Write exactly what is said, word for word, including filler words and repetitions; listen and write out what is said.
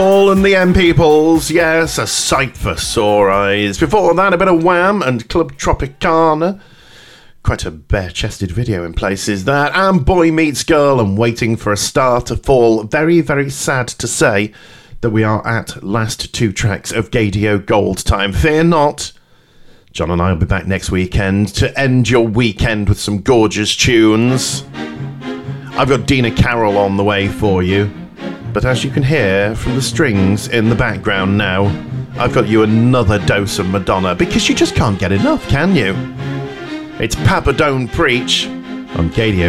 All and the M Peoples, yes, a sight for sore eyes. Before that, a bit of Wham and Club Tropicana. Quite a bare-chested video in places, that. And Boy Meets Girl and Waiting for a Star to Fall. Very, very sad to say that we are at last two tracks of Gaydio Gold time. Fear not. John and I will be back next weekend to end your weekend with some gorgeous tunes. I've got Dina Carroll on the way for you. But as you can hear from the strings in the background now, I've got you another dose of Madonna, because you just can't get enough, can you? It's Papa Don't Preach on Gaydio.